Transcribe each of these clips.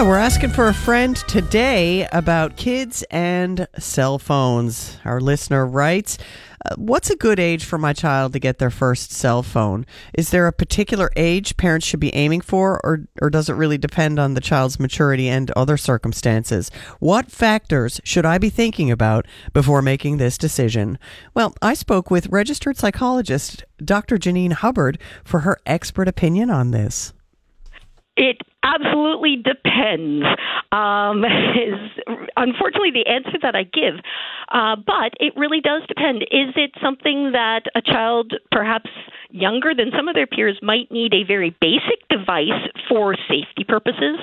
Yeah, we're asking for a friend today about kids and cell phones. Our listener writes, what's a good age for my child to get their first cell phone? Is there a particular age parents should be aiming for, or does it really depend on the child's maturity and other circumstances? What factors should I be thinking about before making this decision? Well, I spoke with registered psychologist Dr. Janine Hubbard for her expert opinion on this. It absolutely depends, is unfortunately the answer that I give. But it really does depend. Is it something that a child perhaps younger than some of their peers might need a very basic device for safety purposes,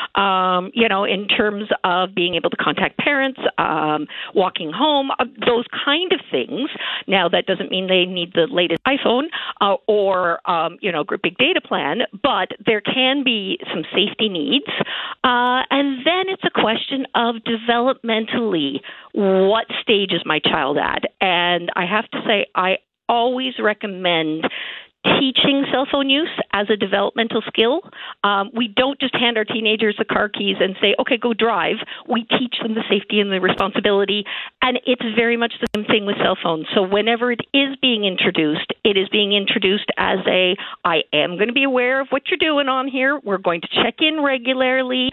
in terms of being able to contact parents, walking home, those kind of things. Now, that doesn't mean they need the latest iPhone or big data plan, but there can be some safety needs. And then it's a question of developmentally, what stage is my child at? And I have to say, I always recommend teaching cell phone use as a developmental skill. We don't just hand our teenagers the car keys and say, okay, go drive. We teach them the safety and the responsibility, and it's very much the same thing with cell phones. So whenever it is being introduced, it is being introduced as I am going to be aware of what you're doing on here. We're going to check in regularly,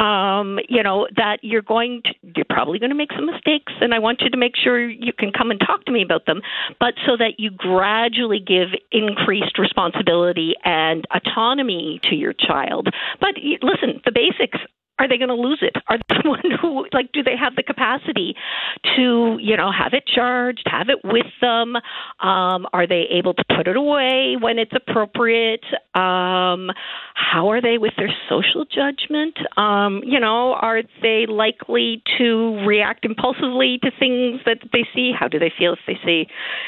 that you're probably going to make some mistakes, and I want you to make sure you can come and talk to me about them, but so that you gradually give increased responsibility and autonomy to your child. But listen, the basics, are they going to lose it? Are they someone who, do they have the capacity to, have it charged, have it with them? Are they able to put it away when it's appropriate? How are they with their social judgment? Are they likely to react impulsively to things that they see? How do they feel if they see,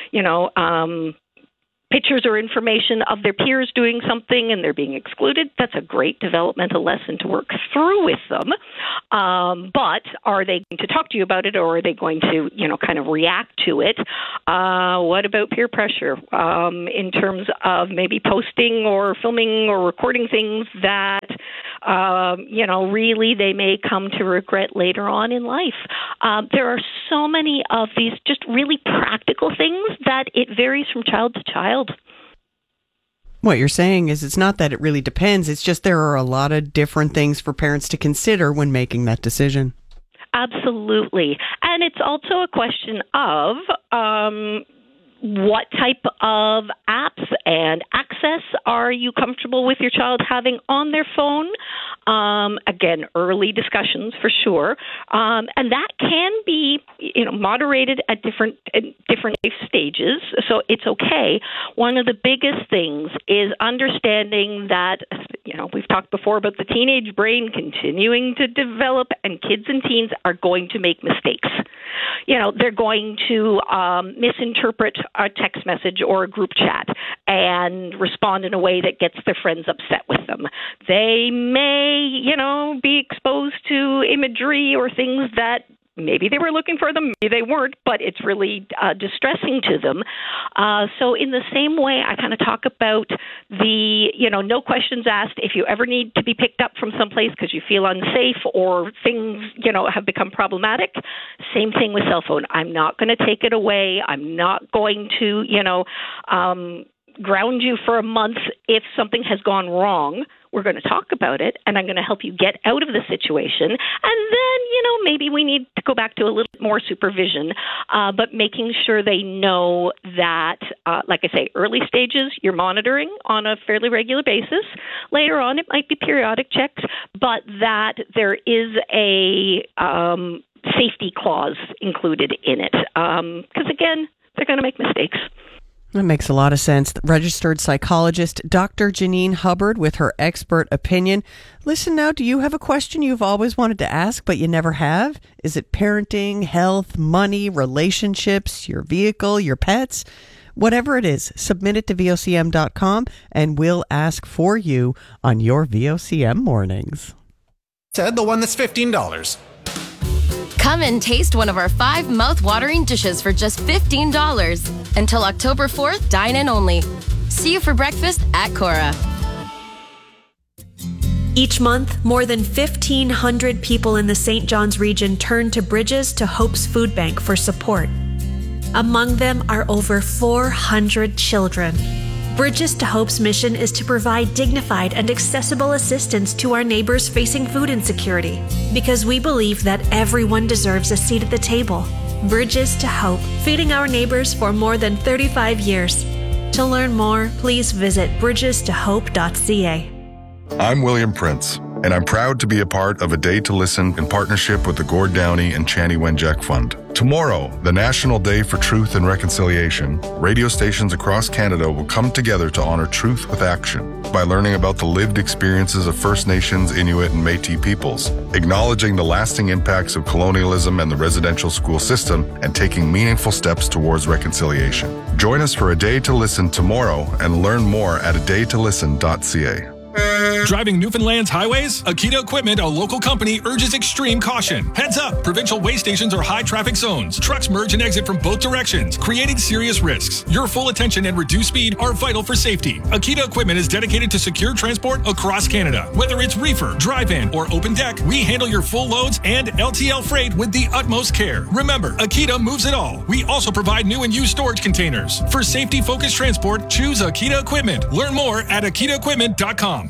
pictures or information of their peers doing something and they're being excluded? That's a great developmental lesson to work through with them. But are they going to talk to you about it, or are they going to, kind of react to it? What about peer pressure in terms of maybe posting or filming or recording things that, really they may come to regret later on in life? There are so many of these just really practical things that it varies from child to child. What you're saying is it's not that it really depends. It's just there are a lot of different things for parents to consider when making that decision. Absolutely. And it's also a question of what type of apps and access are you comfortable with your child having on their phone? Again, early discussions for sure. And that can be, moderated at different life stages. So it's okay. One of the biggest things is understanding that, we've talked before about the teenage brain continuing to develop, and kids and teens are going to make mistakes. They're going to misinterpret a text message or a group chat and respond in a way that gets their friends upset with them. They may, be exposed to imagery or things that maybe they were looking for them, maybe they weren't, but it's really distressing to them. So in the same way, I kind of talk about the, no questions asked. If you ever need to be picked up from someplace because you feel unsafe or things, have become problematic, same thing with cell phone. I'm not going to take it away. I'm not going to, ground you for a month if something has gone wrong. We're going to talk about it, and I'm going to help you get out of the situation. And then, maybe we need to go back to a little more supervision, but making sure they know that, like I say, early stages, you're monitoring on a fairly regular basis. Later on, it might be periodic checks, but that there is a safety clause included in it. Because, again, they're going to make mistakes. That makes a lot of sense. Registered psychologist Dr. Janine Hubbard with her expert opinion. Listen now, do you have a question you've always wanted to ask but you never have? Is it parenting, health, money, relationships, your vehicle, your pets? Whatever it is, submit it to VOCM.com and we'll ask for you on your VOCM mornings. Said the one that's $15. Come and taste one of our 5 mouth-watering dishes for just $15. Until October 4th, dine in only. See you for breakfast at Cora. Each month, more than 1,500 people in the St. John's region turn to Bridges to Hope's food bank for support. Among them are over 400 children. Bridges to Hope's mission is to provide dignified and accessible assistance to our neighbors facing food insecurity, because we believe that everyone deserves a seat at the table. Bridges to Hope, feeding our neighbors for more than 35 years. To learn more, please visit bridgestohope.ca. I'm William Prince, and I'm proud to be a part of A Day to Listen in partnership with the Gord Downey and Chanie Wenjack Fund. Tomorrow, the National Day for Truth and Reconciliation, radio stations across Canada will come together to honor truth with action by learning about the lived experiences of First Nations, Inuit, and Métis peoples, acknowledging the lasting impacts of colonialism and the residential school system, and taking meaningful steps towards reconciliation. Join us for A Day to Listen tomorrow and learn more at adaytolisten.ca. Driving Newfoundland's highways? Akita Equipment, a local company, urges extreme caution. Heads up! Provincial way stations are high traffic zones. Trucks merge and exit from both directions, creating serious risks. Your full attention and reduced speed are vital for safety. Akita Equipment is dedicated to secure transport across Canada. Whether it's reefer, dry van, or open deck, we handle your full loads and LTL freight with the utmost care. Remember, Akita moves it all. We also provide new and used storage containers. For safety-focused transport, choose Akita Equipment. Learn more at akitaequipment.com.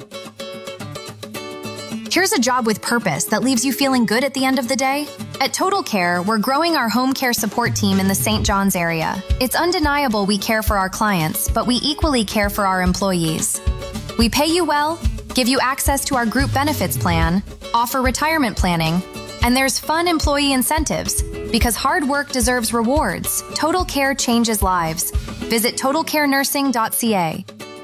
Here's a job with purpose that leaves you feeling good at the end of the day. At Total Care, we're growing our home care support team in the St. John's area. It's undeniable we care for our clients, but we equally care for our employees. We pay you well, give you access to our group benefits plan, offer retirement planning, and there's fun employee incentives. Because hard work deserves rewards, Total Care changes lives. Visit totalcarenursing.ca.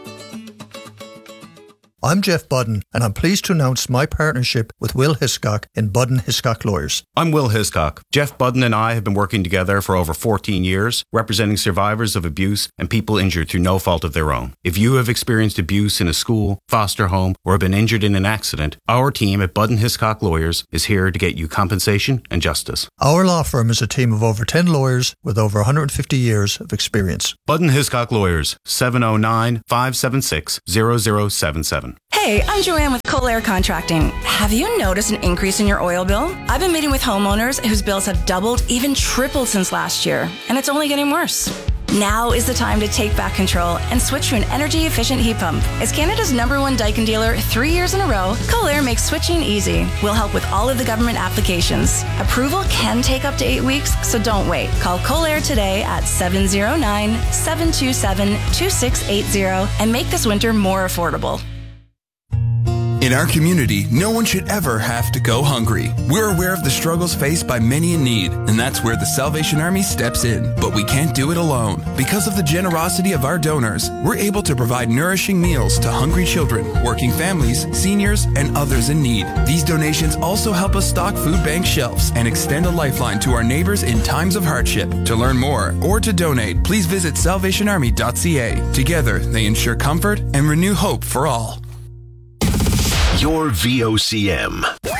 I'm Jeff Budden, and I'm pleased to announce my partnership with Will Hiscock in Budden Hiscock Lawyers. I'm Will Hiscock. Jeff Budden and I have been working together for over 14 years, representing survivors of abuse and people injured through no fault of their own. If you have experienced abuse in a school, foster home, or have been injured in an accident, our team at Budden Hiscock Lawyers is here to get you compensation and justice. Our law firm is a team of over 10 lawyers with over 150 years of experience. Budden Hiscock Lawyers, 709-576-0077. Hey, I'm Joanne with Colair Contracting. Have you noticed an increase in your oil bill? I've been meeting with homeowners whose bills have doubled, even tripled since last year, and it's only getting worse. Now is the time to take back control and switch to an energy-efficient heat pump. As Canada's #1 Daikin dealer 3 years in a row, Colair makes switching easy. We'll help with all of the government applications. Approval can take up to 8 weeks, so don't wait. Call Colair today at 709-727-2680 and make this winter more affordable. In our community, no one should ever have to go hungry. We're aware of the struggles faced by many in need, and that's where the Salvation Army steps in. But we can't do it alone. Because of the generosity of our donors, we're able to provide nourishing meals to hungry children, working families, seniors, and others in need. These donations also help us stock food bank shelves and extend a lifeline to our neighbors in times of hardship. To learn more or to donate, please visit salvationarmy.ca. Together, they ensure comfort and renew hope for all. Your VOCM.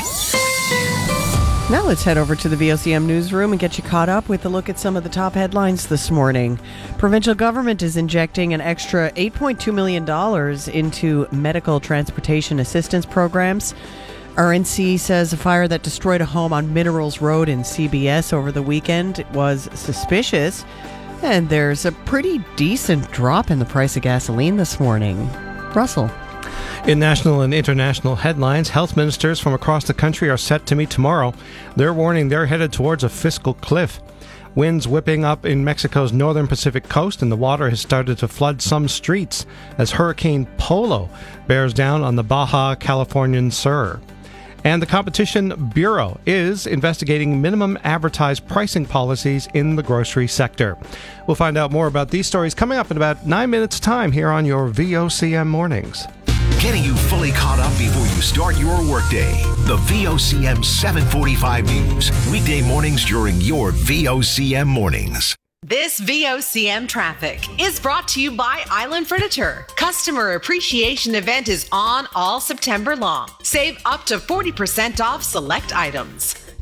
Now let's head over to the VOCM newsroom and get you caught up with a look at some of the top headlines this morning. Provincial government is injecting an extra $8.2 million into medical transportation assistance programs. RNC says a fire that destroyed a home on Minerals Road in CBS over the weekend was suspicious. And there's a pretty decent drop in the price of gasoline this morning. Russell. In national and international headlines, health ministers from across the country are set to meet tomorrow. They're warning they're headed towards a fiscal cliff. Winds whipping up in Mexico's northern Pacific coast, and the water has started to flood some streets as Hurricane Polo bears down on the Baja Californian Sur. And the Competition Bureau is investigating minimum advertised pricing policies in the grocery sector. We'll find out more about these stories coming up in about 9 minutes' time here on your VOCM Mornings. Getting you fully caught up before you start your workday. The VOCM 745 News. Weekday mornings during your VOCM Mornings. This VOCM traffic is brought to you by Island Furniture. Customer Appreciation Event is on all September long. Save up to 40% off select items.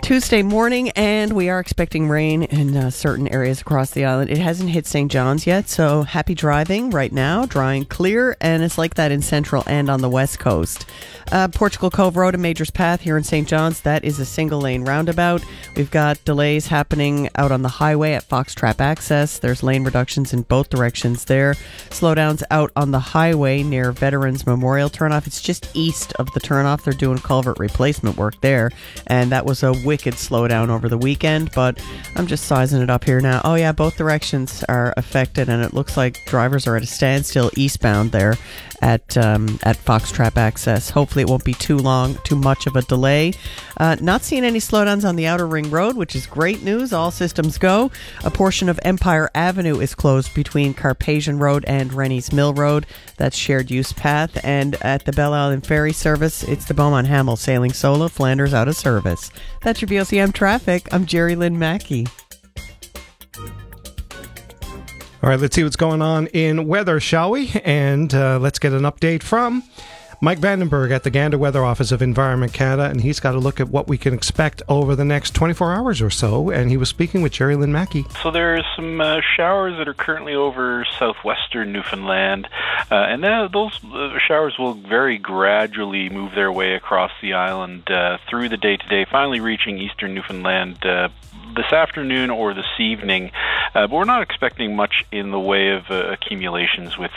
Tuesday morning, and we are expecting rain in certain areas across the island. It hasn't hit St. John's yet, so happy driving right now, dry and clear, and it's like that in Central and on the West Coast. Portugal Cove Road and Majors Path here in St. John's, that is a single-lane roundabout. We've got delays happening out on the highway at Fox Trap Access. There's lane reductions in both directions there. Slowdowns out on the highway near Veterans Memorial turnoff. It's just east of the turnoff. They're doing culvert replacement work there, and that was a wicked slowdown over the weekend, but I'm just sizing it up here now. Oh yeah, both directions are affected, and it looks like drivers are at a standstill eastbound there at Fox Trap Access. Hopefully it won't be too much of a delay. Not seeing any slowdowns on the Outer Ring Road, which is great news. All systems go. A portion of Empire Avenue is closed between Carpathian Road and Rennie's Mill Road. That's shared use path. And at the Belle Island Ferry Service, it's the Beaumont Hamel sailing solo. Flanders out of service. That's your VOCM traffic. I'm Jerry Lynn Mackey. All right, let's see what's going on in weather, shall we? And let's get an update from Mike Vandenberg at the Gander Weather Office of Environment Canada, and he's got a look at what we can expect over the next 24 hours or so, and he was speaking with Jerry Lynn Mackey. So there's some showers that are currently over southwestern Newfoundland, and those showers will very gradually move their way across the island through the day today, finally reaching eastern Newfoundland this afternoon or this evening, but we're not expecting much in the way of accumulations with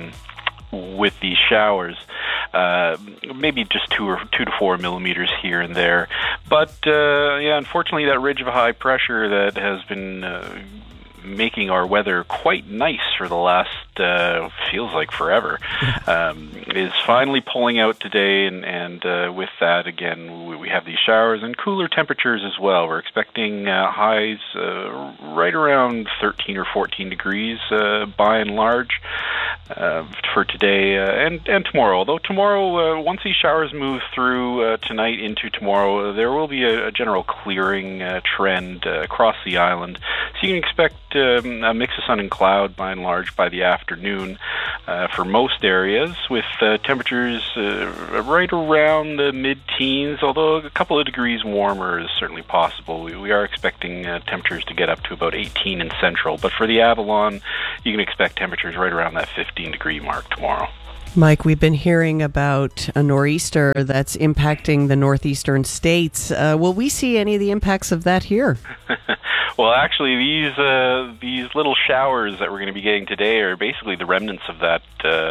these showers. Maybe just 2 to 4 millimeters here and there. But unfortunately, that ridge of high pressure that has been making our weather quite nice for the last feels like forever is finally pulling out today, and with that again we have these showers and cooler temperatures as well. We're expecting highs right around 13 or 14 degrees by and large for today and tomorrow. Although tomorrow, once these showers move through tonight into tomorrow, there will be a general clearing trend across the island. So you can expect a mix of sun and cloud by and large by the afternoon for most areas, with temperatures right around the mid-teens, although a couple of degrees warmer is certainly possible. We are expecting temperatures to get up to about 18 in central, but for the Avalon, you can expect temperatures right around that 15-degree mark tomorrow. Mike, we've been hearing about a nor'easter that's impacting the northeastern states. Will we see any of the impacts of that here? Well, actually, these little showers that we're going to be getting today are basically the remnants of that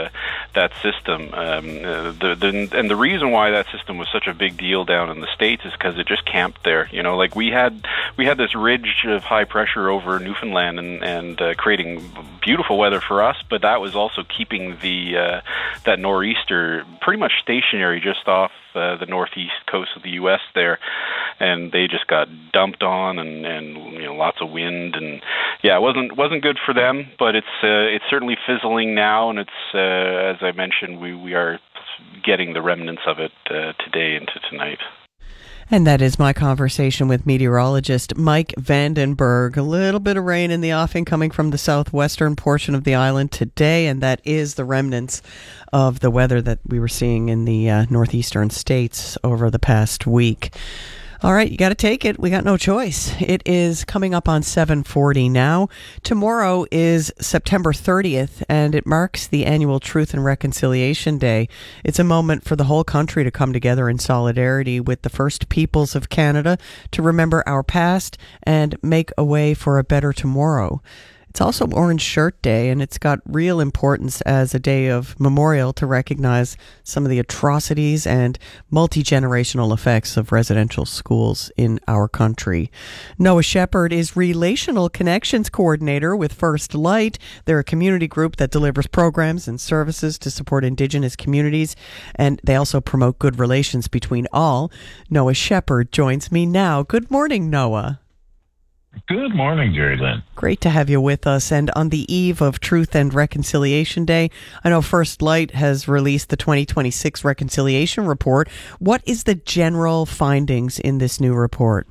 system. And the reason why that system was such a big deal down in the States is because it just camped there. You know, like we had this ridge of high pressure over Newfoundland and creating beautiful weather for us, but that was also keeping that nor'easter pretty much stationary just off the northeast coast of the U.S. there, and they just got dumped on and lots of wind, and it wasn't good for them, but it's certainly fizzling now, and it's as I mentioned, we are getting the remnants of it today into tonight. And that is my conversation with meteorologist Mike Vandenberg. A little bit of rain in the offing coming from the southwestern portion of the island today, and that is the remnants of the weather that we were seeing in the northeastern states over the past week. All right, you got to take it. We got no choice. It is coming up on 7:40 now. Tomorrow is September 30th, and it marks the annual Truth and Reconciliation Day. It's a moment for the whole country to come together in solidarity with the First Peoples of Canada to remember our past and make a way for a better tomorrow. It's also Orange Shirt Day, and it's got real importance as a day of memorial to recognize some of the atrocities and multi-generational effects of residential schools in our country. Noah Shepard is Relational Connections Coordinator with First Light. They're a community group that delivers programs and services to support Indigenous communities, and they also promote good relations between all. Noah Shepard joins me now. Good morning, Noah. Good morning, Jerry Lynn. Great to have you with us. And on the eve of Truth and Reconciliation Day, I know First Light has released the 2026 Reconciliation Report. What is the general findings in this new report?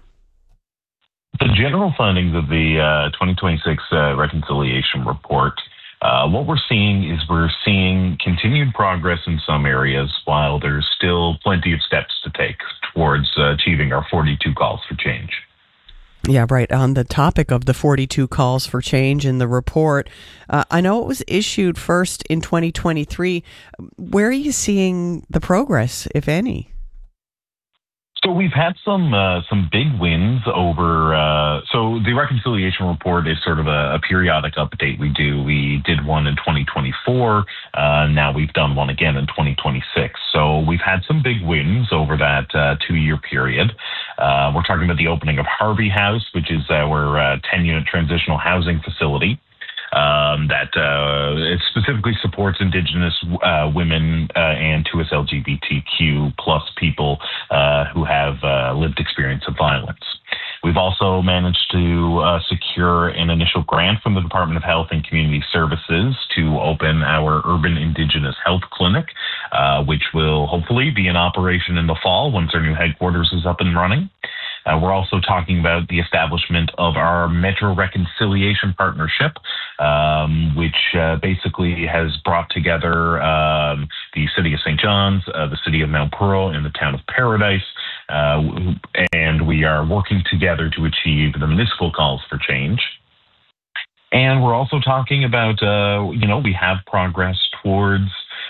The general findings of the 2026 Reconciliation Report, what we're seeing continued progress in some areas, while there's still plenty of steps to take towards achieving our 42 calls for change. Yeah, right. On the topic of the 42 calls for change in the report, I know it was issued first in 2023. Where are you seeing the progress, if any? So we've had some big wins over. So the reconciliation report is sort of a periodic update we do. We did one in 2024. Now we've done one again in 2026. So we've had some big wins over that 2-year period. We're talking about the opening of Harvey House, which is our 10-unit transitional housing facility. That it specifically supports Indigenous women and 2S LGBTQ plus people who have lived experience of violence. We've also managed to secure an initial grant from the Department of Health and Community Services to open our Urban Indigenous Health Clinic, which will hopefully be in operation in the fall once our new headquarters is up and running. We're also talking about the establishment of our Metro Reconciliation Partnership, which basically has brought together the City of St. John's, the City of Mount Pearl, and the Town of Paradise, and we are working together to achieve the municipal calls for change. And we're also talking about, we have progress towards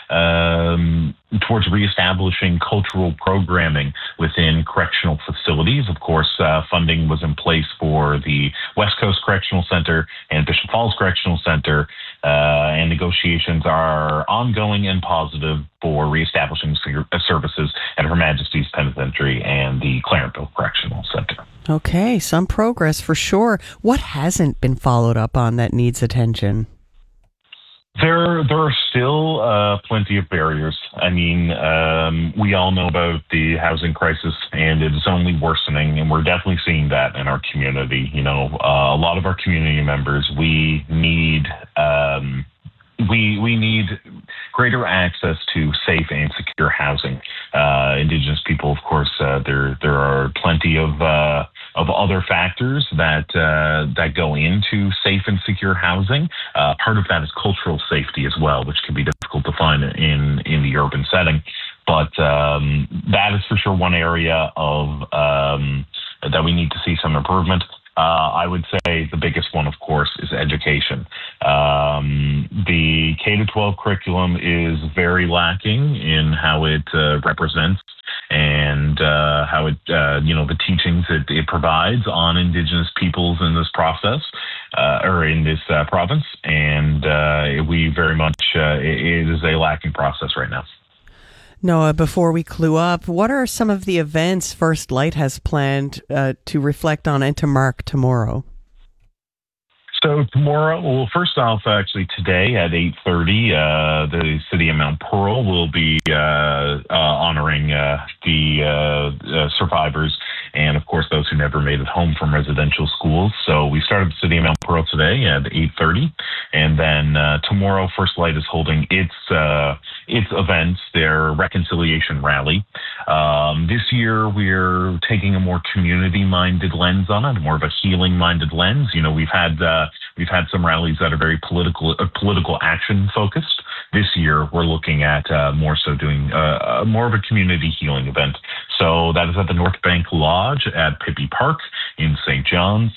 reestablishing cultural programming within correctional facilities. Of course, funding was in place for the West Coast Correctional Center and Bishop Falls Correctional Center, and negotiations are ongoing and positive for reestablishing services at Her Majesty's Penitentiary and the Clarentville Correctional Center. Okay, some progress for sure. What hasn't been followed up on that needs attention? There are still plenty of barriers. I mean, we all know about the housing crisis, and it is only worsening, and we're definitely seeing that in our community. A lot of our community members, we need greater access to safe and secure housing. Indigenous people, of course, there are plenty of other factors that go into safe and secure housing. Part of that is cultural safety as well, which can be difficult to find in the urban setting. But that is for sure one area of that we need to see some improvement. I would say the biggest one, of course, is education. The K-12 curriculum is very lacking in how it represents and how it, the teachings it provides on Indigenous peoples in this process, or in this province. And we very much, it is a lacking process right now. Noah, before we clue up, what are some of the events First Light has planned to reflect on and to mark tomorrow? So tomorrow, well, first off, actually today at 8:30, the City of Mount Pearl will be honoring the survivors and, of course, those who never made it home from residential schools. So we started the City of Mount Pearl today at 8:30, and then tomorrow, First Light is holding its events, their reconciliation rally. This year, we're taking a more community-minded lens on it, more of a healing-minded lens. We've had some rallies that are very political action focused. This year, we're looking at more so doing more of a community healing event. So that is at the North Bank Lodge at Pippi Park in St. John's.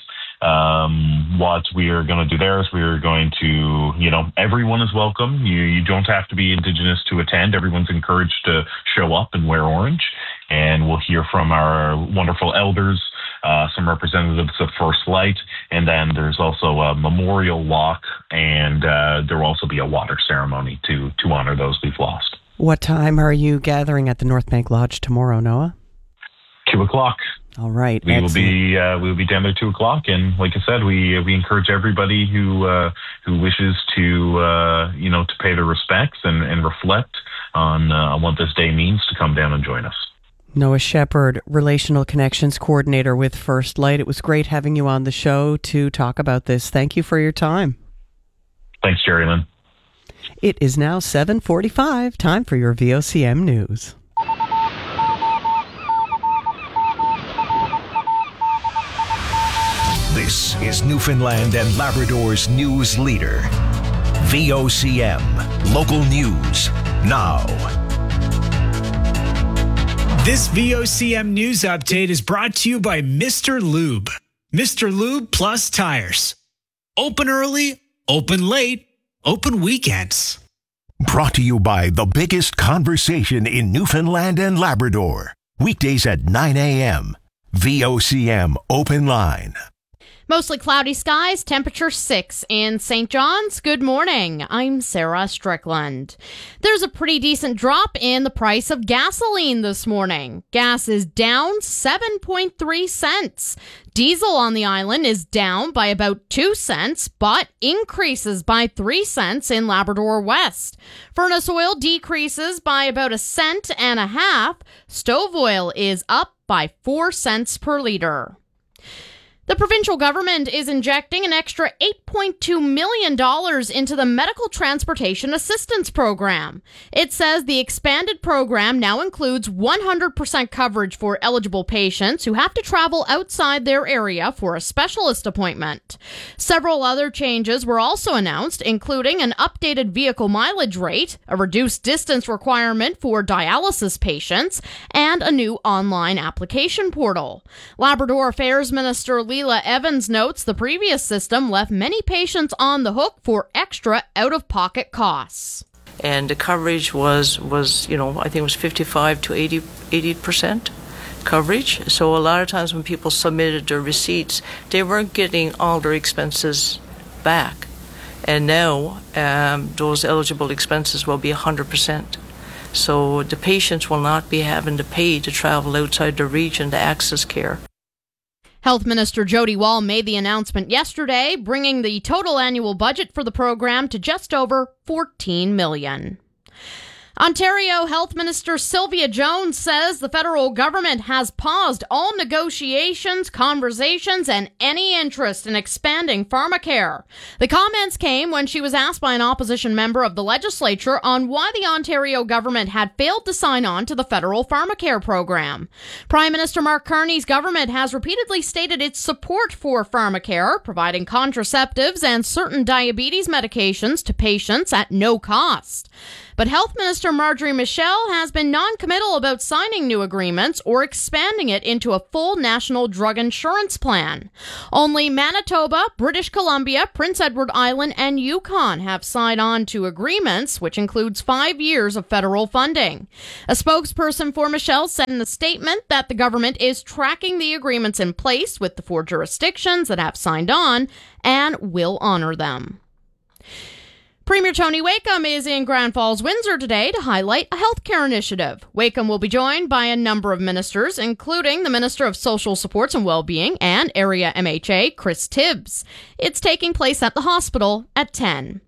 What we are going to do there is we are going to, everyone is welcome. You don't have to be Indigenous to attend. Everyone's encouraged to show up and wear orange. And we'll hear from our wonderful elders, some representatives of First Light, and then there's also a memorial walk, and there will also be a water ceremony to honor those we've lost. What time are you gathering at the North Bank Lodge tomorrow, Noah? 2:00. All right. We will be down there 2:00, and like I said, we encourage everybody who wishes to pay their respects and reflect on what this day means to come down and join us. Noah Shepherd, Relational Connections Coordinator with First Light. It was great having you on the show to talk about this. Thank you for your time. Thanks, Jerry Lynn. It is now 7:45. Time for your VOCM News. This is Newfoundland and Labrador's news leader. VOCM. Local news now. This VOCM news update is brought to you by Mr. Lube. Mr. Lube Plus Tires. Open early, open late, open weekends. Brought to you by the biggest conversation in Newfoundland and Labrador. Weekdays at 9 a.m. VOCM Open Line. Mostly cloudy skies, temperature 6 in St. John's. Good morning. I'm Sarah Strickland. There's a pretty decent drop in the price of gasoline this morning. Gas is down 7.3 cents. Diesel on the island is down by about 2 cents, but increases by 3 cents in Labrador West. Furnace oil decreases by about 1.5 cents. Stove oil is up by 4 cents per liter. The provincial government is injecting an extra $8.2 million into the Medical Transportation Assistance Program. It says the expanded program now includes 100% coverage for eligible patients who have to travel outside their area for a specialist appointment. Several other changes were also announced, including an updated vehicle mileage rate, a reduced distance requirement for dialysis patients, and a new online application portal. Labrador Affairs Minister Leila Evans notes the previous system left many patients on the hook for extra out-of-pocket costs. And the coverage was I think it was 55 to 80% coverage. So a lot of times when people submitted their receipts, they weren't getting all their expenses back. And now those eligible expenses will be 100%. So the patients will not be having to pay to travel outside the region to access care. Health Minister Jody Wall made the announcement yesterday, bringing the total annual budget for the program to just over $14 million. Ontario Health Minister Sylvia Jones says the federal government has paused all negotiations, conversations, and any interest in expanding pharmacare. The comments came when she was asked by an opposition member of the legislature on why the Ontario government had failed to sign on to the federal pharmacare program. Prime Minister Mark Carney's government has repeatedly stated its support for pharmacare, providing contraceptives and certain diabetes medications to patients at no cost. But Health Minister Marjorie Michel has been non-committal about signing new agreements or expanding it into a full national drug insurance plan. Only Manitoba, British Columbia, Prince Edward Island, and Yukon have signed on to agreements, which includes 5 years of federal funding. A spokesperson for Michel said in a statement that the government is tracking the agreements in place with the 4 jurisdictions that have signed on and will honor them. Premier Tony Wakeham is in Grand Falls, Windsor today to highlight a healthcare initiative. Wakeham will be joined by a number of ministers, including the Minister of Social Supports and Wellbeing and Area MHA, Chris Tibbs. It's taking place at the hospital at 10.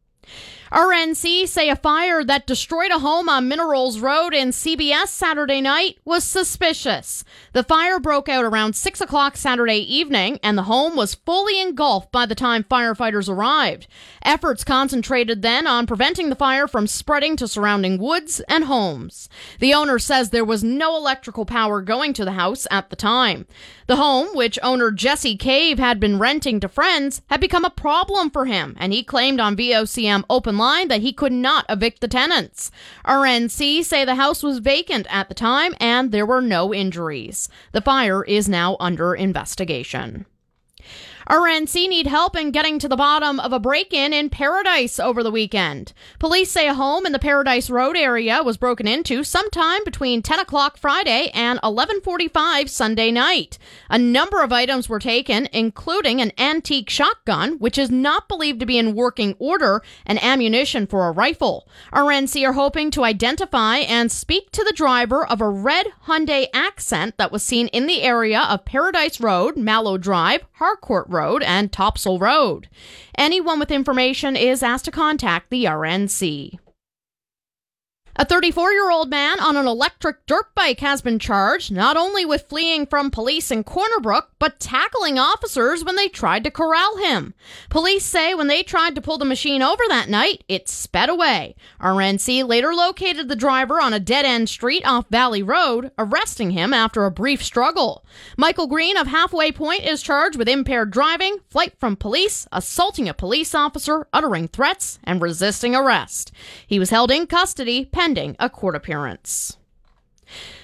RNC say a fire that destroyed a home on Minerals Road in CBS Saturday night was suspicious. The fire broke out around 6 o'clock Saturday evening, and the home was fully engulfed by the time firefighters arrived. Efforts concentrated then on preventing the fire from spreading to surrounding woods and homes. The owner says there was no electrical power going to the house at the time. The home, which owner Jesse Cave had been renting to friends, had become a problem for him, and he claimed on VOCM Open Line that he could not evict the tenants. RNC say the house was vacant at the time and there were no injuries. The fire is now under investigation. RNC need help in getting to the bottom of a break-in in Paradise over the weekend. Police say a home in the Paradise Road area was broken into sometime between 10 o'clock Friday and 11:45 Sunday night. A number of items were taken, including an antique shotgun, which is not believed to be in working order, and ammunition for a rifle. RNC are hoping to identify and speak to the driver of a red Hyundai Accent that was seen in the area of Paradise Road, Mallow Drive, Harcourt Road, and Topsail Road. Anyone with information is asked to contact the RNC. A 34-year-old man on an electric dirt bike has been charged not only with fleeing from police in Corner Brook, but tackling officers when they tried to corral him. Police say when they tried to pull the machine over that night, it sped away. RNC later located the driver on a dead-end street off Valley Road, arresting him after a brief struggle. Michael Green of Halfway Point is charged with impaired driving, flight from police, assaulting a police officer, uttering threats, and resisting arrest. He was held in custody pending a court appearance.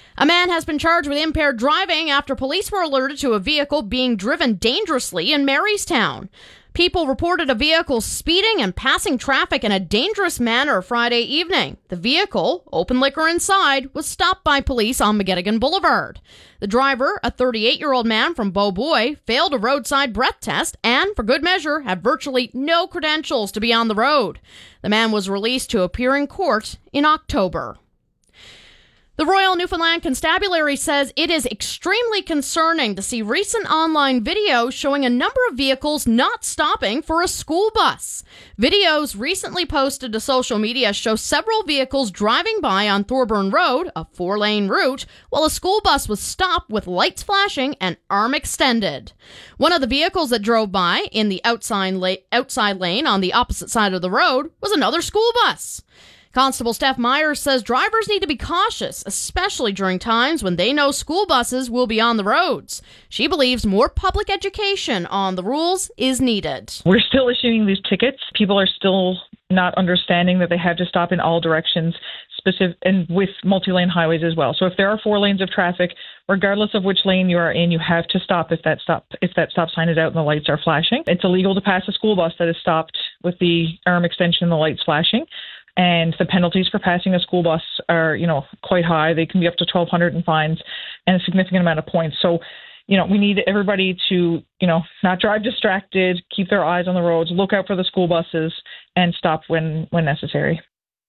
A man has been charged with impaired driving after police were alerted to a vehicle being driven dangerously in Marystown. People reported a vehicle speeding and passing traffic in a dangerous manner Friday evening. The vehicle, open liquor inside, was stopped by police on McGettigan Boulevard. The driver, a 38-year-old man from Beaubois, failed a roadside breath test and, for good measure, had virtually no credentials to be on the road. The man was released to appear in court in October. The Royal Newfoundland Constabulary says it is extremely concerning to see recent online videos showing a number of vehicles not stopping for a school bus. Videos recently posted to social media show several vehicles driving by on Thorburn Road, a 4-lane route, while a school bus was stopped with lights flashing and arm extended. One of the vehicles that drove by in the outside lane on the opposite side of the road was another school bus. Constable Steph Myers says drivers need to be cautious, especially during times when they know school buses will be on the roads. She believes more public education on the rules is needed. We're still issuing these tickets. People are still not understanding that they have to stop in all directions, and with multi-lane highways as well. So if there are 4 lanes of traffic, regardless of which lane you are in, you have to stop if that stop sign is out and the lights are flashing. It's illegal to pass a school bus that is stopped with the arm extension and the lights flashing. And the penalties for passing a school bus are, quite high. They can be up to $1,200 in fines and a significant amount of points. So, we need everybody to, not drive distracted, keep their eyes on the roads, look out for the school buses, and stop when necessary.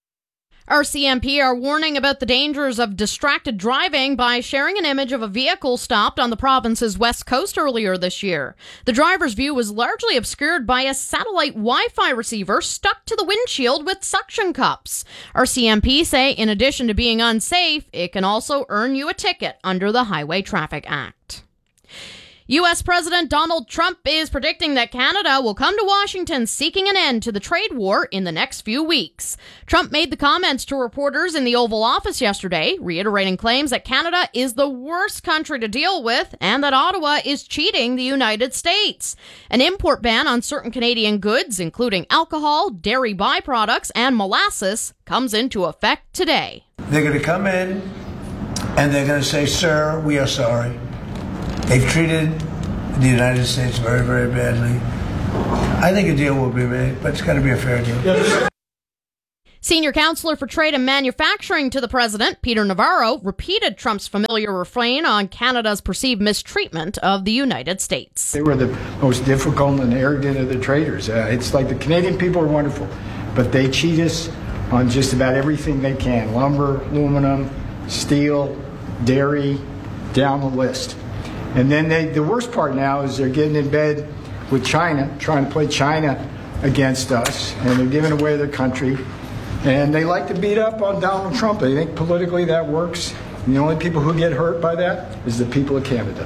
RCMP are warning about the dangers of distracted driving by sharing an image of a vehicle stopped on the province's west coast earlier this year. The driver's view was largely obscured by a satellite Wi-Fi receiver stuck to the windshield with suction cups. RCMP say in addition to being unsafe, it can also earn you a ticket under the Highway Traffic Act. U.S. President Donald Trump is predicting that Canada will come to Washington seeking an end to the trade war in the next few weeks. Trump made the comments to reporters in the Oval Office yesterday, reiterating claims that Canada is the worst country to deal with and that Ottawa is cheating the United States. An import ban on certain Canadian goods, including alcohol, dairy byproducts, and molasses, comes into effect today. They're going to come in and they're going to say, "Sir, we are sorry. They've treated the United States very, very badly." I think a deal will be made, but it's got to be a fair deal. Senior Counselor for Trade and Manufacturing to the President, Peter Navarro, repeated Trump's familiar refrain on Canada's perceived mistreatment of the United States. They were the most difficult and arrogant of the traders. It's like the Canadian people are wonderful, but they cheat us on just about everything they can. Lumber, aluminum, steel, dairy, down the list. And then the worst part now is they're getting in bed with China, trying to play China against us, and they're giving away their country. And they like to beat up on Donald Trump. They think politically that works. And the only people who get hurt by that is the people of Canada.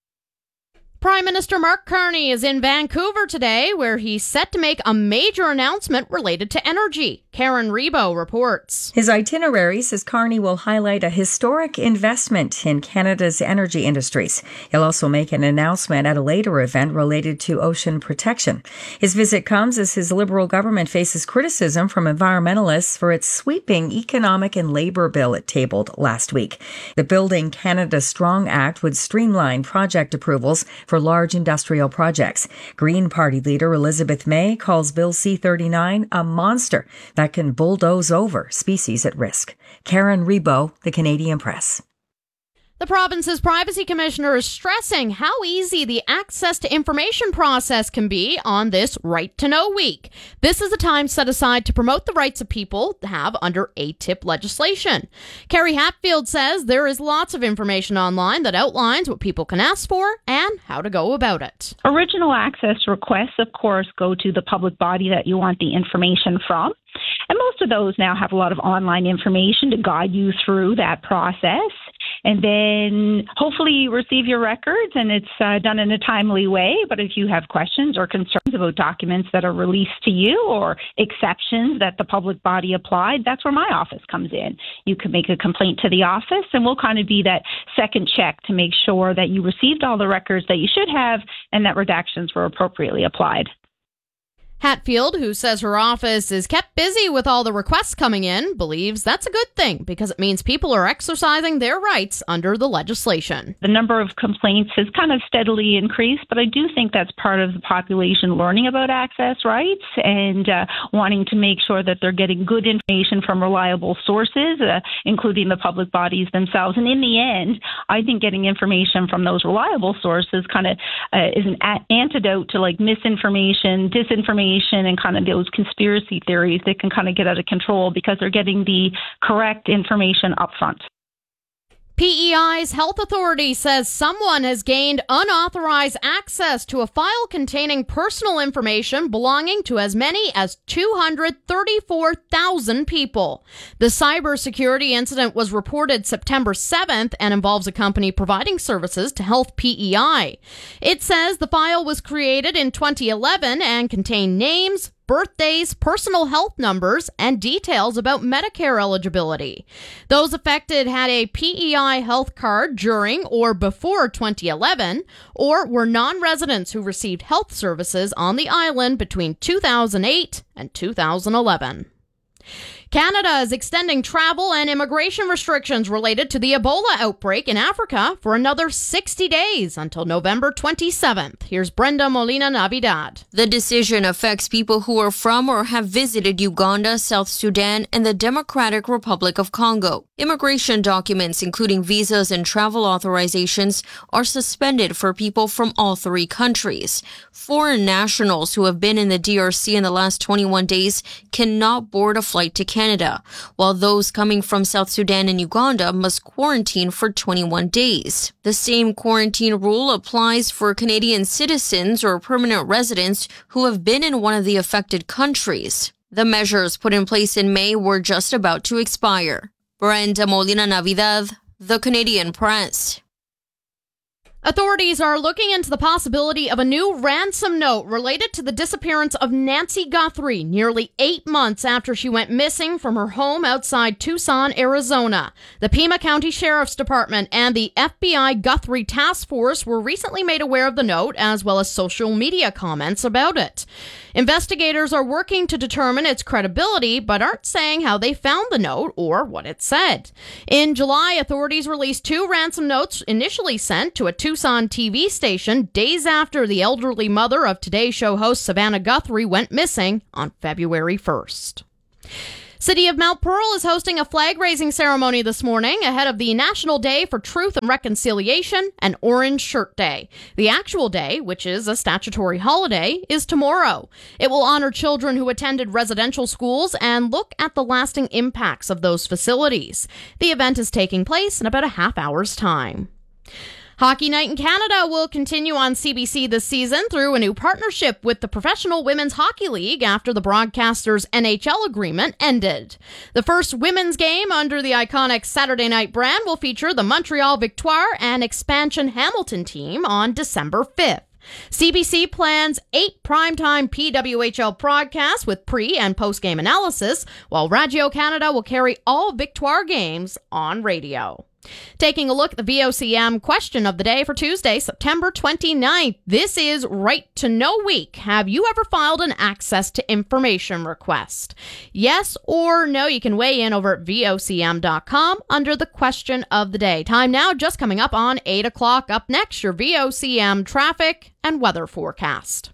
Prime Minister Mark Carney is in Vancouver today, where he's set to make a major announcement related to energy. Karen Rebo reports. His itinerary says Carney will highlight a historic investment in Canada's energy industries. He'll also make an announcement at a later event related to ocean protection. His visit comes as his Liberal government faces criticism from environmentalists for its sweeping economic and labor bill it tabled last week. The Building Canada Strong Act would streamline project approvals for large industrial projects. Green Party leader Elizabeth May calls Bill C-39 a monster that can bulldoze over species at risk. Karen Rebo, The Canadian Press. The province's privacy commissioner is stressing how easy the access to information process can be on this Right to Know Week. This is a time set aside to promote the rights of people have under ATIP legislation. Carrie Hatfield says there is lots of information online that outlines what people can ask for and how to go about it. Original access requests, of course, go to the public body that you want the information from. And most of those now have a lot of online information to guide you through that process. And then hopefully you receive your records and it's done in a timely way. But if you have questions or concerns about documents that are released to you or exceptions that the public body applied, that's where my office comes in. You can make a complaint to the office and we'll kind of be that second check to make sure that you received all the records that you should have and that redactions were appropriately applied. Hatfield, who says her office is kept busy with all the requests coming in, believes that's a good thing because it means people are exercising their rights under the legislation. The number of complaints has kind of steadily increased, but I do think that's part of the population learning about access rights and wanting to make sure that they're getting good information from reliable sources, including the public bodies themselves. And in the end, I think getting information from those reliable sources kind of is an antidote to like misinformation, disinformation, and kind of those conspiracy theories that can kind of get out of control because they're getting the correct information up front. PEI's health authority says someone has gained unauthorized access to a file containing personal information belonging to as many as 234,000 people. The cybersecurity incident was reported September 7th and involves a company providing services to Health PEI. It says the file was created in 2011 and contained names, birthdays, personal health numbers, and details about Medicare eligibility. Those affected had a PEI health card during or before 2011, or were non-residents who received health services on the island between 2008 and 2011. Canada is extending travel and immigration restrictions related to the Ebola outbreak in Africa for another 60 days until November 27th. Here's Brenda Molina-Navidad. The decision affects people who are from or have visited Uganda, South Sudan, and the Democratic Republic of Congo. Immigration documents, including visas and travel authorizations, are suspended for people from all three countries. Foreign nationals who have been in the DRC in the last 21 days cannot board a flight to Canada, while those coming from South Sudan and Uganda must quarantine for 21 days. The same quarantine rule applies for Canadian citizens or permanent residents who have been in one of the affected countries. The measures put in place in May were just about to expire. Brenda Molina-Navidad, The Canadian Press. Authorities are looking into the possibility of a new ransom note related to the disappearance of Nancy Guthrie nearly 8 months after she went missing from her home outside Tucson, Arizona. The Pima County Sheriff's Department and the FBI Guthrie Task Force were recently made aware of the note, as well as social media comments about it. Investigators are working to determine its credibility, but aren't saying how they found the note or what it said. In July, authorities released 2 ransom notes initially sent to a Tucson TV station days after the elderly mother of Today Show host Savannah Guthrie went missing on February 1st. City of Mount Pearl is hosting a flag-raising ceremony this morning ahead of the National Day for Truth and Reconciliation and Orange Shirt Day. The actual day, which is a statutory holiday, is tomorrow. It will honor children who attended residential schools and look at the lasting impacts of those facilities. The event is taking place in about a half hour's time. Hockey Night in Canada will continue on CBC this season through a new partnership with the Professional Women's Hockey League after the broadcaster's NHL agreement ended. The first women's game under the iconic Saturday Night brand will feature the Montreal Victoire and expansion Hamilton team on December 5th. CBC plans 8 primetime PWHL broadcasts with pre- and post-game analysis, while Radio Canada will carry all Victoire games on radio. Taking a look at the VOCM question of the day for Tuesday, September 29th. This is Right to Know Week. Have you ever filed an access to information request? Yes or no? You can weigh in over at VOCM.com under the question of the day. Time now just coming up on 8 o'clock. Up next, your VOCM traffic and weather forecast.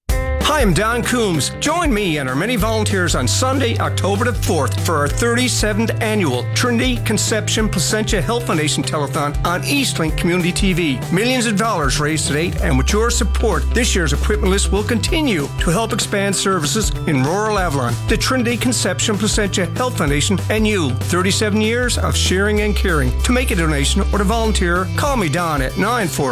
Hi, I'm Don Coombs. Join me and our many volunteers on Sunday, October the 4th for our 37th annual Trinity Conception Placentia Health Foundation Telethon on Eastlink Community TV. Millions of dollars raised to date, and with your support, this year's equipment list will continue to help expand services in rural Avalon. The Trinity Conception Placentia Health Foundation and you. 37 years of sharing and caring. To make a donation or to volunteer, call me Don at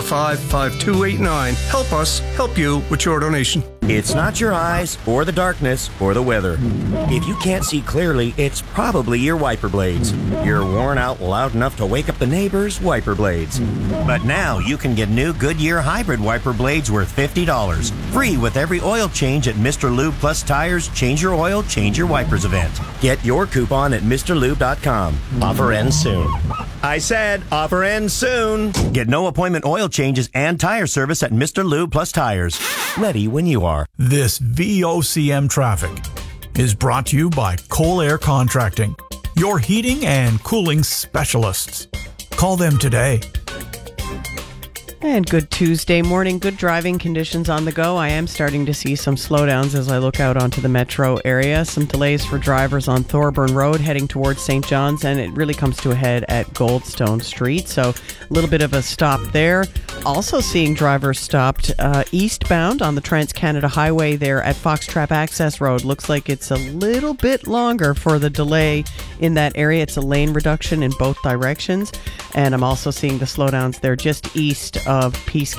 945-5289. Help us help you with your donation. It's not your eyes, or the darkness, or the weather. If you can't see clearly, it's probably your wiper blades. You're worn out loud enough to wake up the neighbors' wiper blades. But now you can get new Goodyear hybrid wiper blades worth $50. Free with every oil change at Mr. Lube Plus Tires Change Your Oil, Change Your Wipers event. Get your coupon at MrLube.com. Offer ends soon. I said offer ends soon. Get no appointment oil changes and tire service at Mr. Lube Plus Tires. Ready when you are. This VOCM traffic is brought to you by Cole Air Contracting, your heating and cooling specialists. Call them today. And good Tuesday morning, good driving conditions on the go. I am starting to see some slowdowns as I look out onto the metro area. Some delays for drivers on Thorburn Road heading towards St. John's, and it really comes to a head at Goldstone Street. So a little bit of a stop there. Also seeing drivers stopped eastbound on the Trans-Canada Highway there at Foxtrap Access Road. Looks like it's a little bit longer for the delay in that area. It's a lane reduction in both directions. And I'm also seeing the slowdowns there just east of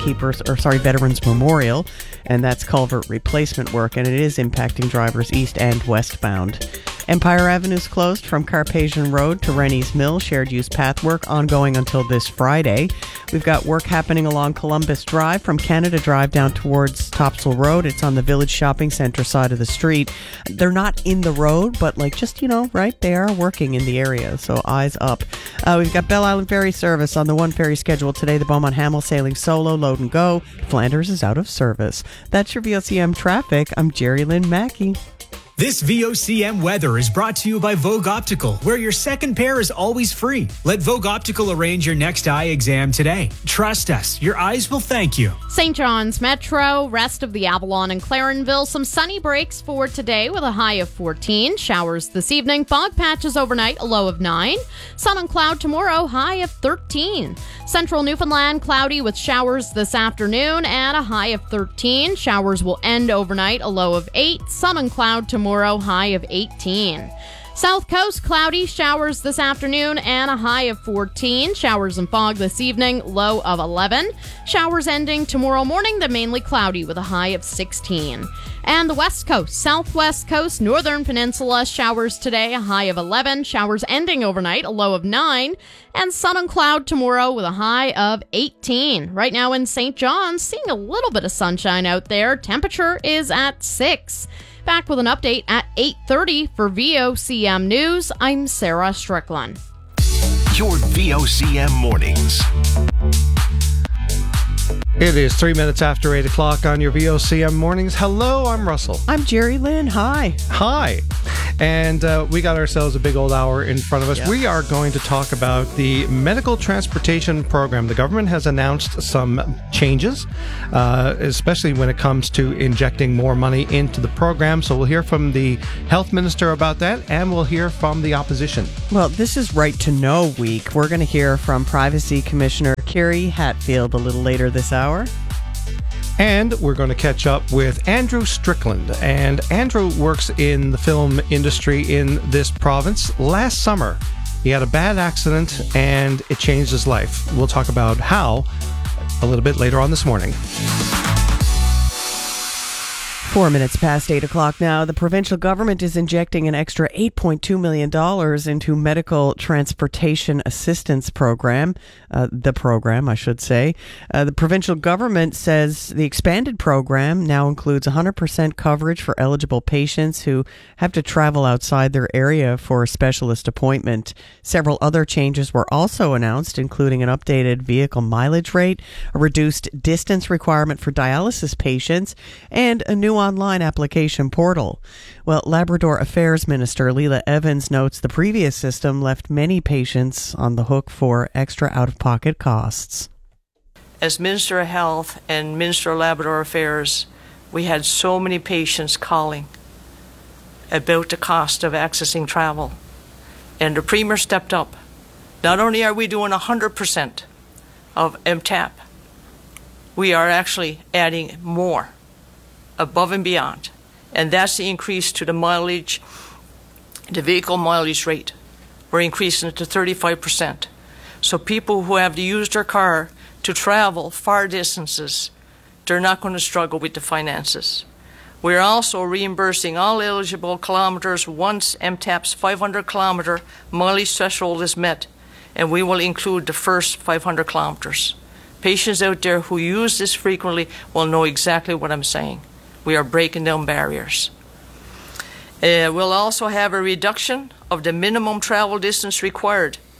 Veterans Memorial, and that's culvert replacement work, and it is impacting drivers east and westbound. Empire Avenue is closed from Carpathian Road to Rennie's Mill. Shared use path work ongoing until this Friday. We've got work happening along Columbus Drive from Canada Drive down towards Topsail Road. It's on the Village Shopping Centre side of the street. They're not in the road, but right? They are working in the area, so eyes up. We've got Belle Island Ferry service on the one ferry schedule today. The Beaumont Hamel sailing solo, load and go. Flanders is out of service. That's your VOCM traffic. I'm Jerry Lynn Mackey. This VOCM weather is brought to you by Vogue Optical, where your second pair is always free. Let Vogue Optical arrange your next eye exam today. Trust us, your eyes will thank you. St. John's Metro, rest of the Avalon and Clarenville, some sunny breaks for today with a high of 14. Showers this evening, fog patches overnight, a low of 9. Sun and cloud tomorrow, high of 13. Central Newfoundland, cloudy with showers this afternoon and a high of 13. Showers will end overnight, a low of 8. Sun and cloud tomorrow, high of 18. South Coast, cloudy, showers this afternoon and a high of 14. Showers and fog this evening, low of 11. Showers ending tomorrow morning, then mainly cloudy with a high of 16. And the West Coast, Southwest Coast, Northern Peninsula, showers today, a high of 11. Showers ending overnight, a low of 9. And sun and cloud tomorrow with a high of 18. Right now in St. John's, seeing a little bit of sunshine out there. Temperature is at 6. Back with an update at 8:30 for VOCM News. I'm Sarah Strickland. Your VOCM mornings. It is 3 minutes after 8 o'clock on your VOCM mornings. Hello, I'm Russell. I'm Jerry Lynn. Hi. Hi. And we got ourselves a big old hour in front of us. Yep. We are going to talk about the medical transportation program. The government has announced some changes, especially when it comes to injecting more money into the program. So we'll hear from the health minister about that, and we'll hear from the opposition. Well, this is Right to Know Week. We're going to hear from Privacy Commissioner Kerry Hatfield a little later this hour. And we're going to catch up with Andrew Strickland. And Andrew works in the film industry in this province. Last summer, he had a bad accident and it changed his life. We'll talk about how a little bit later on this morning. 4 minutes past 8 o'clock now. The provincial government is injecting an extra $8.2 million into medical transportation assistance program. The provincial government says the expanded program now includes 100% coverage for eligible patients who have to travel outside their area for a specialist appointment. Several other changes were also announced, including an updated vehicle mileage rate, a reduced distance requirement for dialysis patients, and a new online application portal. Well, Labrador Affairs Minister Leela Evans notes the previous system left many patients on the hook for extra out-of-pocket costs. As Minister of Health and Minister of Labrador Affairs, we had so many patients calling about the cost of accessing travel. And the Premier stepped up. Not only are we doing 100% of MTAP, we are actually adding more above and beyond. And that's the increase to the mileage, the vehicle mileage rate. We're increasing it to 35%. So people who have to use their car to travel far distances, they're not going to struggle with the finances. We're also reimbursing all eligible kilometers once MTAP's 500 kilometer mileage threshold is met, and we will include the first 500 kilometers. Patients out there who use this frequently will know exactly what I'm saying. We are breaking down barriers. We'll also have a reduction of the minimum travel distance required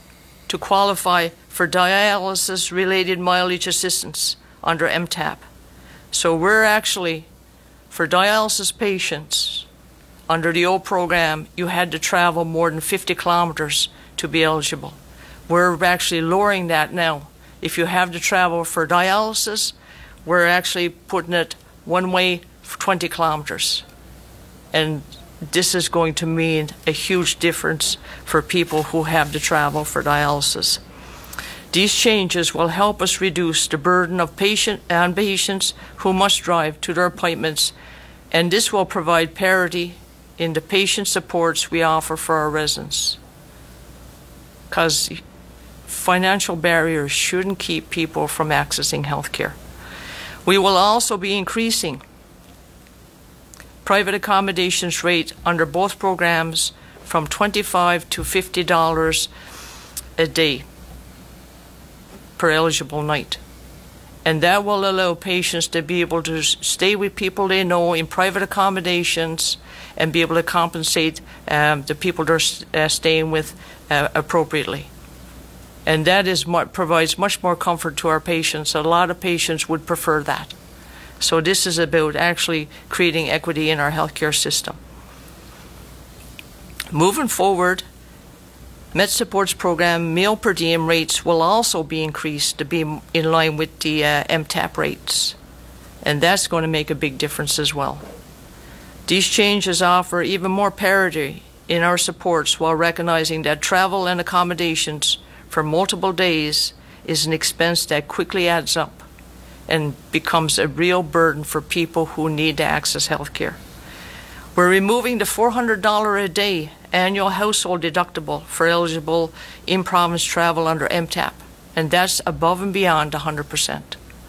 to qualify for dialysis-related mileage assistance under MTAP. So we're actually, for dialysis patients, under the old program, you had to travel more than 50 kilometers to be eligible. We're actually lowering that now. If you have to travel for dialysis, we're actually putting it one way for 20 kilometers. And this is going to mean a huge difference for people who have to travel for dialysis. These changes will help us reduce the burden of patients who must drive to their appointments, and this will provide parity in the patient supports we offer for our residents. Because financial barriers shouldn't keep people from accessing health care. We will also be increasing private accommodations rate under both programs from $25 to $50 a day per eligible night. And that will allow patients to be able to stay with people they know in private accommodations and be able to compensate the people they're staying with appropriately. And that provides much more comfort to our patients. A lot of patients would prefer that. So this is about actually creating equity in our healthcare system. Moving forward, Med Supports Program meal per diem rates will also be increased to be in line with the MTAP rates. And that's going to make a big difference as well. These changes offer even more parity in our supports while recognizing that travel and accommodations for multiple days is an expense that quickly adds up and becomes a real burden for people who need to access health care. We're removing the $400 a day annual household deductible for eligible in-province travel under MTAP, and that's above and beyond 100%.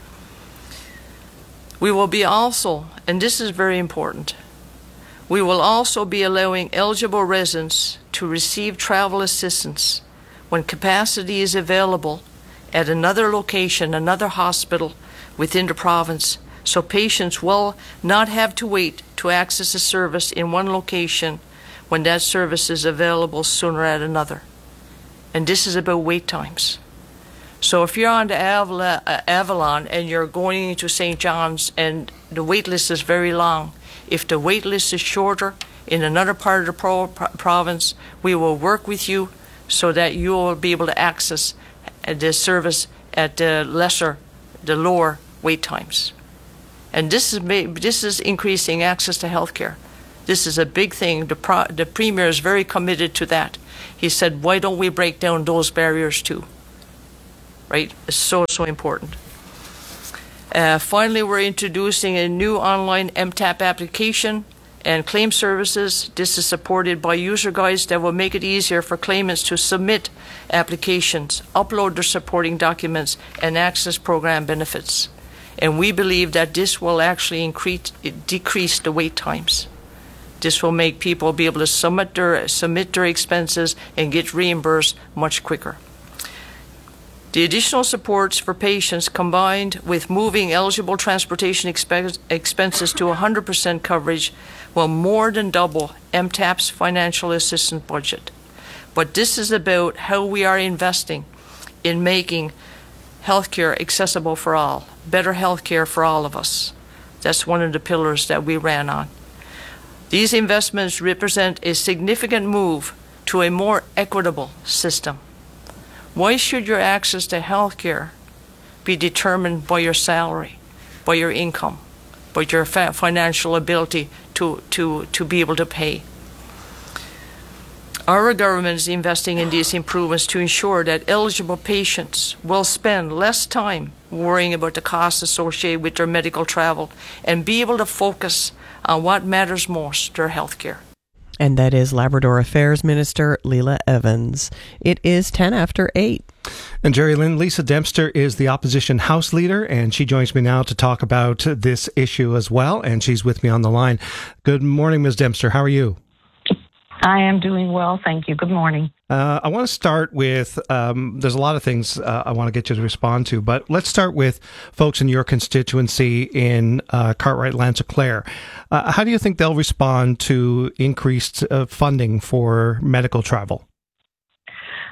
We will be also, and this is very important, we will also be allowing eligible residents to receive travel assistance when capacity is available at another location, another hospital within the province, so patients will not have to wait to access a service in one location when that service is available sooner at another. And this is about wait times. So if you're on the Avalon and you're going to St. John's and the wait list is very long, if the wait list is shorter in another part of the province, we will work with you so that you will be able to access the service at the lower wait times. And this is increasing access to health care. This is a big thing. The Premier is very committed to that. He said, why don't we break down those barriers too? Right? It's so important. Finally, we're introducing a new online MTAP application and claim services. This is supported by user guides that will make it easier for claimants to submit applications, upload their supporting documents, and access program benefits. And we believe that this will actually decrease the wait times. This will make people be able to submit their expenses and get reimbursed much quicker. The additional supports for patients combined with moving eligible transportation expenses to 100% coverage will more than double MTAP's financial assistance budget. But this is about how we are investing in making healthcare accessible for all, better healthcare for all of us. That's one of the pillars that we ran on. These investments represent a significant move to a more equitable system. Why should your access to health care be determined by your salary, by your income, by your financial ability to be able to pay? Our government is investing in these improvements to ensure that eligible patients will spend less time worrying about the costs associated with their medical travel and be able to focus on what matters most, their health care. And that is Labrador Affairs Minister Leila Evans. It is 10 after 8. And Jerry Lynn, Lisa Dempster is the opposition House Leader, and she joins me now to talk about this issue as well, and she's with me on the line. Good morning, Ms. Dempster. How are you? I am doing well, thank you. Good morning. I want to start with, there's a lot of things I want to get you to respond to, but let's start with folks in your constituency in Cartwright, Lanza-Clare. How do you think they'll respond to increased funding for medical travel?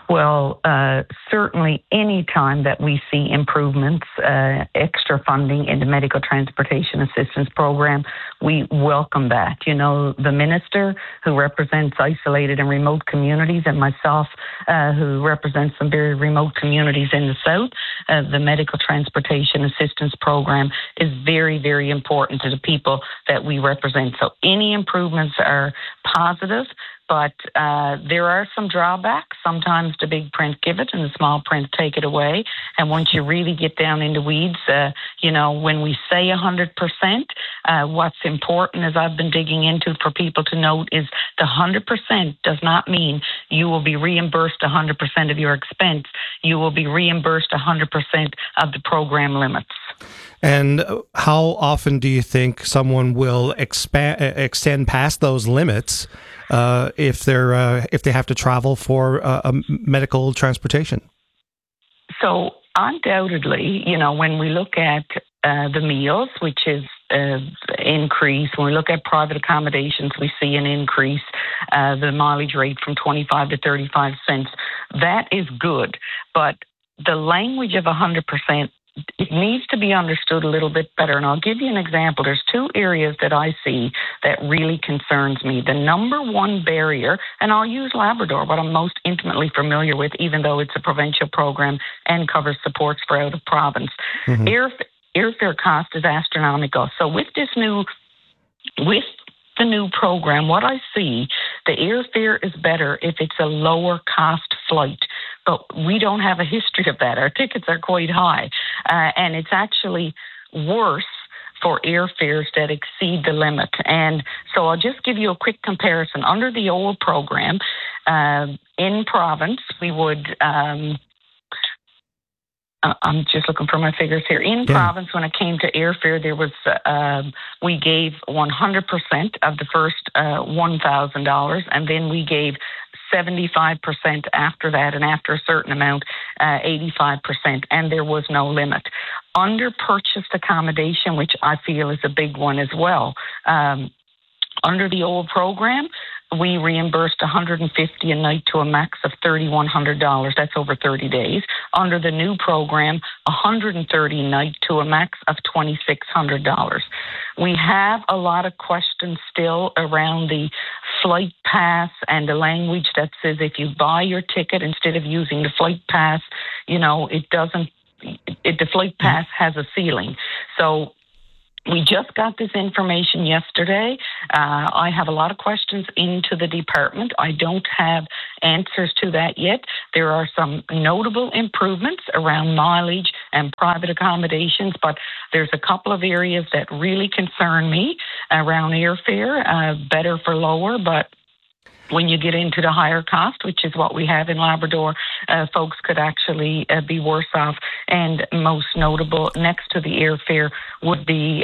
Well, certainly any time that we see improvements, extra funding in the Medical Transportation Assistance Program, we welcome that. You know, the minister who represents isolated and remote communities, and myself who represents some very remote communities in the South, the Medical Transportation Assistance Program is very, very important to the people that we represent. So any improvements are positive. But there are some drawbacks. Sometimes the big print give it and the small print take it away. And once you really get down in the weeds, you know, when we say 100%, what's important, as I've been digging into for people to note, is the 100% does not mean you will be reimbursed 100% of your expense. You will be reimbursed 100% of the program limits. And how often do you think someone will extend past those limits if they have to travel for medical transportation? So undoubtedly, you know, when we look at the meals, which is increase, when we look at private accommodations, we see an increase, the mileage rate from 25 to 35 cents. That is good, but the language of 100%, it needs to be understood a little bit better. And I'll give you an example. There's two areas that I see that really concerns me. The number one barrier, and I'll use Labrador, what I'm most intimately familiar with, even though it's a provincial program and covers supports for out of province. Mm-hmm. Airfare cost is astronomical. So with the new program, what I see, the airfare is better if it's a lower cost flight. But we don't have a history of that. Our tickets are quite high. And it's actually worse for airfares that exceed the limit. And so I'll just give you a quick comparison. Under the old program, in province, we would... I'm just looking for my figures here. In province, when it came to airfare, there was we gave 100% of the first $1,000, and then we gave 75% after that, and after a certain amount, 85%, and there was no limit. Under purchased accommodation, which I feel is a big one as well, under the old program, we reimbursed $150 a night to a max of $3,100. That's over 30 days. Under the new program, $130 a night to a max of $2,600. We have a lot of questions still around the flight pass and the language that says if you buy your ticket instead of using the flight pass, you know, the flight pass has a ceiling. So we just got this information yesterday. I have a lot of questions into the department. I don't have answers to that yet. There are some notable improvements around mileage and private accommodations, but there's a couple of areas that really concern me around airfare, better for lower, but when you get into the higher cost, which is what we have in Labrador, folks could actually be worse off. And most notable, next to the airfare, would be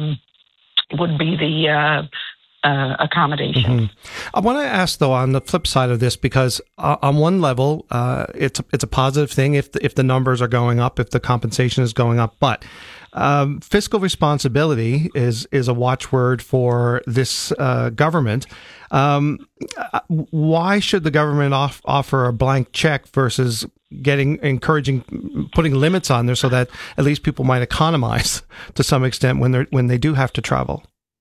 the accommodation. Mm-hmm. I want to ask, though, on the flip side of this, because on one level, it's a positive thing if the numbers are going up, if the compensation is going up, but fiscal responsibility is a watchword for this government. Why should the government offer a blank check versus putting limits on there so that at least people might economize to some extent when they do have to travel?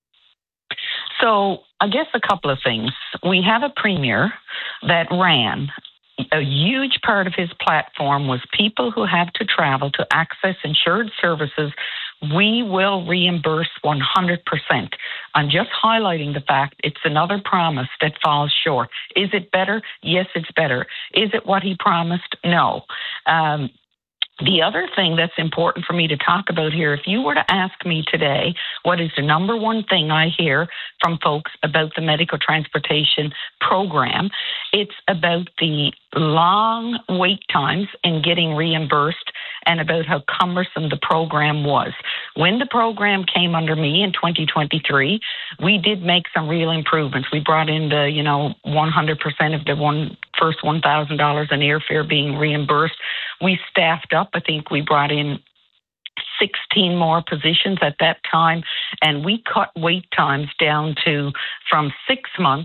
So I guess a couple of things. We have a premier that ran. A huge part of his platform was people who have to travel to access insured services, we will reimburse 100%. I'm just highlighting the fact it's another promise that falls short. Is it better? Yes, it's better. Is it what he promised? No. The other thing that's important for me to talk about here, if you were to ask me today, what is the number one thing I hear from folks about the medical transportation program, it's about the long wait times in getting reimbursed and about how cumbersome the program was. When the program came under me in 2023, we did make some real improvements. We brought in the, 100% of the first $1,000 in airfare being reimbursed. We staffed up. I think we brought in 16 more positions at that time, and we cut wait times down to from 6 months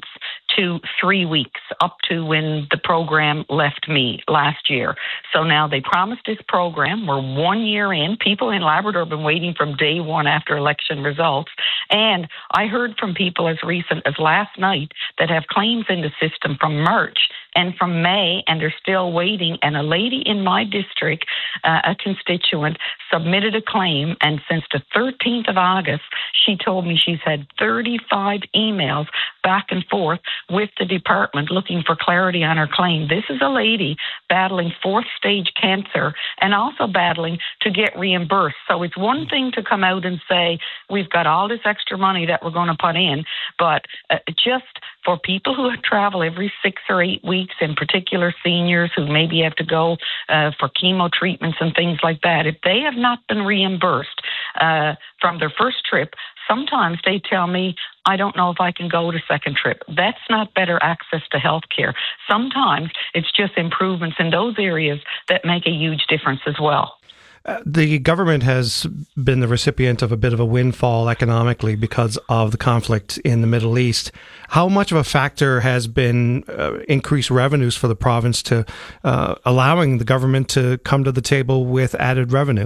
to 3 weeks, up to when the program left me last year. So now they promised this program. We're 1 year in. People in Labrador have been waiting from day one after election results. And I heard from people as recent as last night that have claims in the system from March and from May, and they're still waiting. And a lady in my district, a constituent, submitted a claim, and since the 13th of August, she told me she's had 35 emails back and forth with the department looking for clarity on her claim. This is a lady battling 4th stage cancer and also battling to get reimbursed. So it's one thing to come out and say, we've got all this extra money that we're going to put in, but just for people who travel every 6 or 8 weeks, in particular seniors who maybe have to go for chemo treatments and things like that, if they have not been reimbursed from their first trip, sometimes they tell me, I don't know if I can go to second trip. That's not better access to health care. Sometimes it's just improvements in those areas that make a huge difference as well. The government has been the recipient of a bit of a windfall economically because of the conflict in the Middle East. How much of a factor has been increased revenues for the province to allowing the government to come to the table with added revenue?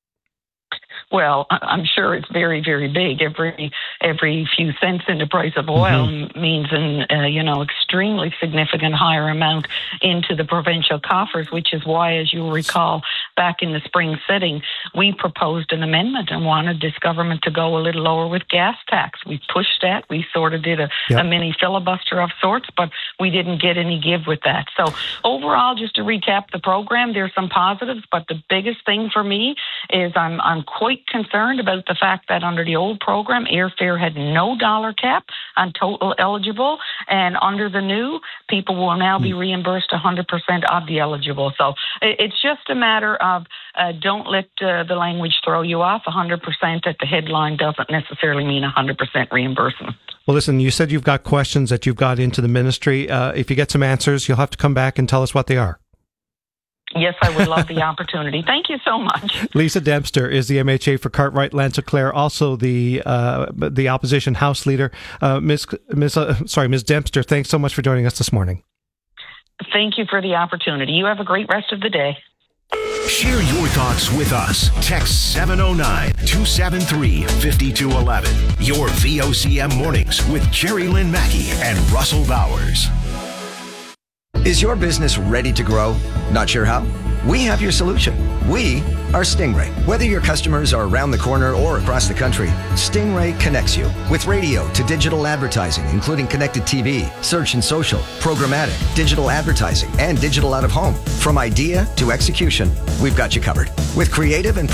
Well, I'm sure it's very, very big. Every few cents in the price of oil means an extremely significant higher amount into the provincial coffers, which is why, as you'll recall, back in the spring sitting, we proposed an amendment and wanted this government to go a little lower with gas tax. We pushed that. We sort of did a mini filibuster of sorts, but we didn't get any give with that. So overall, just to recap the program, there's some positives, but the biggest thing for me is I'm quite concerned about the fact that under the old program, airfare had no dollar cap on total eligible, and under the new, people will now be reimbursed 100% of the eligible. So it's just a matter of don't let the language throw you off. 100% at the headline doesn't necessarily mean 100% reimbursement. Well, listen, you said you've got questions that you've got into the ministry. If you get some answers, you'll have to come back and tell us what they are. Yes, I would love the opportunity. Thank you so much. Lisa Dempster is the MHA for Cartwright Lanceau-Clare, also the opposition House Leader. Ms. Dempster, thanks so much for joining us this morning. Thank you for the opportunity. You have a great rest of the day. Share your thoughts with us. Text 709-273-5211. Your VOCM Mornings with Jerry Lynn Mackey and Russell Bowers. Is your business ready to grow? Not sure how? We have your solution. We are Stingray. Whether your customers are around the corner or across the country, Stingray connects you with radio to digital advertising, including connected TV, search and social, programmatic, digital advertising, and digital out of home. From idea to execution, we've got you covered. With creative and